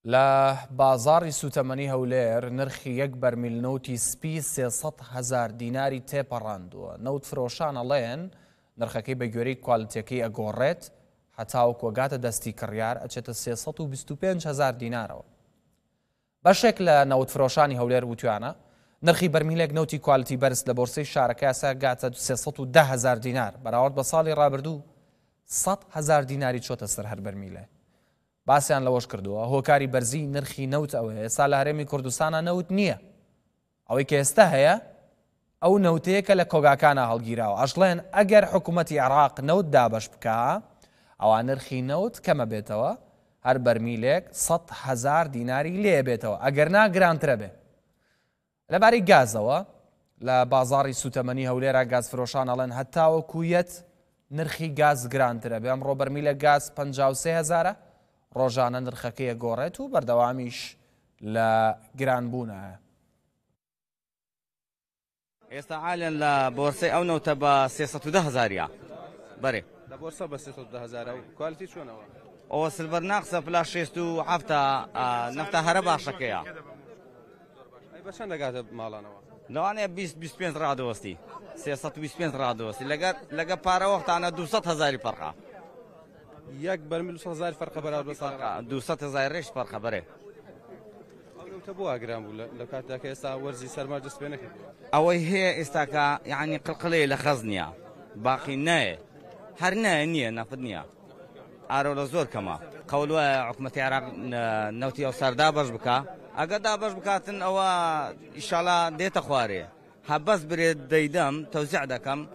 لە بازاڕی سوتەمەنی هەولێر نرخی یەک بەرمیل نەوتی سپی 300,000 دیناری تێپەڕاندووە. نەوت فرۆشان ئەڵێن نرخەکەی بە گوێرەی کوالتیەکەی ئەگۆڕێت هەتاوەکو وەگاتە دەستی کڕیار ئەچێتە 325,000 دینارەوە. بەشێک لە نەوت فرۆشانی هەولێر وتویانە نرخی بەرمیلێک نەوتی کوالتی بەرز لە بۆرسەی شارەکە یاسا گاتە 310,000 دینار بەراورد بە ساڵی ڕابردوو 100,000 دیناری چۆتە سەر هەر بەرمیلە. باسییان لەوەش کردووە هۆکاری بەرزی نرخی نەوت ئەوەیە ئێستا لە هەرێمی کوردستانە نەوت نییە. ئەوەی کە ئێستا هەیە ئەو نەوتەیەکە لە کۆگاکانە هەڵگیراوە. ئەژڵێن ئەگەر حکوومەتی عێراق نەوت دابەش بکە ئەوە نرخی نەوت کەمە بێتەوە هەر بەرمیلێک 100,000 دیناری لێ بێتەوە ئەگەر نا گرانترە بێ. لەبارەی گازەوە لە بازاڕی سوتەمەنی هەولێرە گازفرۆشان ئەڵێن هەتاوەکویەت نرخی گاز گرانترە بێ. ئەمڕۆ بەرمیلە گاز 53,000 ڕۆژانە نرخەکەیە گۆڕێت و بەردەوامیش لە گرانبوونە. ئێستا عالێن لە بۆرسەی ئەو نەوتە بە 310,000 بەرێ لە بۆرسە بە 310,000 و کوالتی چۆنەوە؟ ئەوە سلڤەر ناقسە پلا 67 نەفتە هەرە باشەکەیە. ئەی بە چەند دەگاتە ماڵانەوە؟ لەوانەیە 20-25 ڕادەوەستی 325 ڕادەوەستی لەگە پارەوەختانە 200,000 فەرقە. یەک بەرمیل 200,000 فەرقە بەراورد بە ساڵ 200,000 ڕێژ فەرقە بەرێ. ئەوتە بۆ ئاگران بوو لە کاتێکە ئێستا وەرزی سەرماج دەست پێ نەکرد. ئەوەی هەیە ئێستاکە یعنی قڵقڵەیە لە خەز نییە باقی نایە هەر نایە نییە نەفت نییە ئارۆ لە زۆر کەمە قەولوە حکوومەتی عێراق نەوتی ئەو سەر دابەش بکە ئەگەر دابەش بکاتن ئەوە ئیشاڵا دێتە خوارێ هەبەس برێت دەیدەم تەوزیع دەکەم